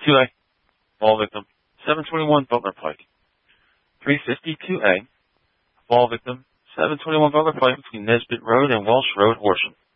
352A, fall victim, 721 Butler Pike. 352A, fall victim, 721 Butler Pike between Nesbitt Road and Welsh Road, Horsham.